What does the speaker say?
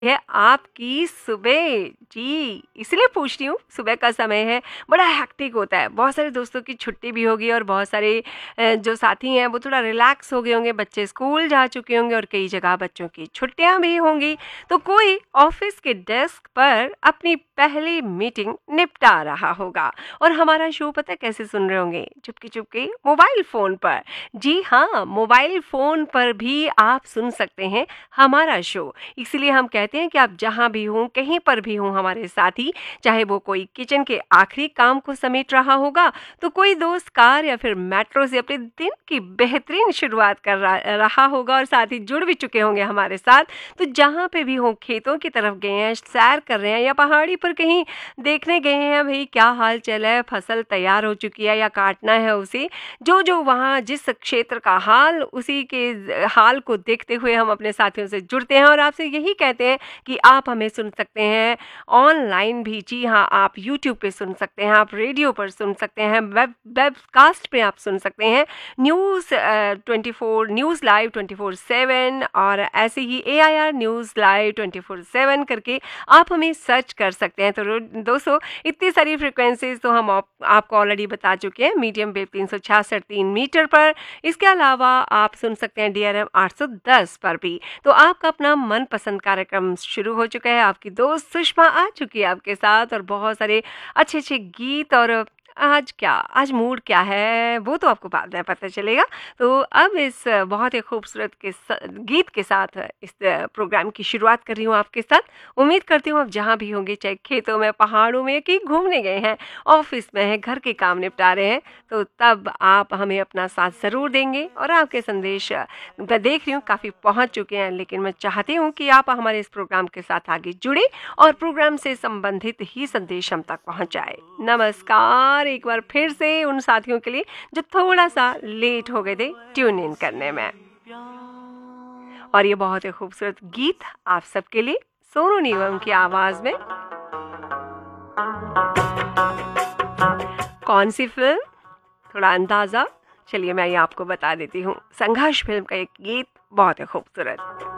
है आपकी सुबह। जी, इसलिए पूछ रही हूँ, सुबह का समय है, बड़ा हेक्टिक होता है, बहुत सारे दोस्तों की छुट्टी भी होगी और बहुत सारे जो साथी हैं वो थोड़ा रिलैक्स हो गए होंगे, बच्चे स्कूल जा चुके होंगे और कई जगह बच्चों की छुट्टियां भी होंगी। तो कोई ऑफिस के डेस्क पर अपनी पहली मीटिंग निपटा रहा होगा और हमारा शो पता है कैसे सुन रहे होंगे? चुपके चुपके मोबाइल फ़ोन पर। जी हाँ, मोबाइल फ़ोन पर भी आप सुन सकते हैं हमारा शो। इसलिए हम कहते हैं कि आप जहाँ भी हों, कहीं पर भी हों हमारे साथी, चाहे वो कोई किचन के आखिरी काम को समेट रहा होगा, तो कोई दोस्त कार या फिर मेट्रो से अपने दिन की बेहतरीन शुरुआत कर रहा होगा और साथ ही जुड़ भी चुके होंगे हमारे साथ। तो जहाँ पे भी हों, खेतों की तरफ गए हैं, सैर कर रहे हैं या पहाड़ी पर कहीं देखने गए हैं भई क्या हाल चाल है, फसल तैयार हो चुकी है या काटना है उसे, जो वहाँ जिस क्षेत्र का हाल, उसी के हाल को देखते हुए हम अपने साथियों से जुड़ते हैं और आपसे यही कहते हैं कि आप हमें सुन सकते हैं ऑनलाइन भी। जी हाँ, आप यूट्यूब पे सुन सकते हैं, आप रेडियो पर सुन सकते हैं, वेबकास्ट पे आप सुन सकते हैं, न्यूज़ 24 न्यूज़ लाइव 24/7 और ऐसे ही AIR न्यूज़ लाइव 24/7 करके आप हमें सर्च कर सकते हैं। तो दोस्तों, इतनी सारी फ्रिक्वेंसीज तो हम आपको ऑलरेडी बता चुके हैं, मीडियम वेव 366 3 मीटर पर। इसके अलावा आप सुन सकते हैं DRM 810 पर भी। तो आपका अपना मनपसंद कार्यक्रम शुरू हो चुका है, आपकी दोस्त सुषमा आ चुकी है आपके साथ और बहुत सारे अच्छे अच्छे गीत। और आज मूड क्या है वो तो आपको बाद में पता चलेगा। तो अब इस बहुत ही खूबसूरत गीत के साथ इस प्रोग्राम की शुरुआत कर रही हूँ आपके साथ। उम्मीद करती हूँ आप जहाँ भी होंगे, चाहे खेतों में, पहाड़ों में, कहीं घूमने गए हैं, ऑफिस में हैं, घर के काम निपटा रहे हैं, तो तब आप हमें अपना साथ ज़रूर देंगे। और आपके संदेश मैं देख रही हूँ काफ़ी पहुँच चुके हैं, लेकिन मैं चाहती हूँ कि आप हमारे इस प्रोग्राम के साथ आगे जुड़े और प्रोग्राम से संबंधित ही संदेश हम तक पहुँचाए। नमस्कार एक बार फिर से उन साथियों के लिए जो थोड़ा सा लेट हो गए थे ट्यून इन करने में। और ये बहुत ही खूबसूरत गीत आप सबके लिए सोनू निगम की आवाज में। कौन सी फिल्म, थोड़ा अंदाजा? चलिए मैं ये आपको बता देती हूँ। संघर्ष फिल्म का एक गीत, बहुत ही खूबसूरत।